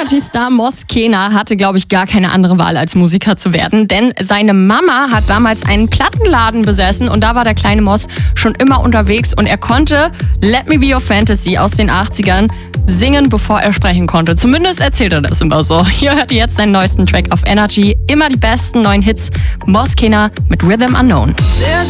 Energy-Star Mos Kena hatte, glaube ich, gar keine andere Wahl, als Musiker zu werden. Denn seine Mama hat damals einen Plattenladen besessen und da war der kleine Mos schon immer unterwegs und er konnte Let Me Be Your Fantasy aus den 80ern singen, bevor er sprechen konnte. Zumindest erzählt er das immer so. Hier hört ihr jetzt seinen neuesten Track auf Energy. Immer die besten neuen Hits. Mos Kena mit Rhythm Unknown. There's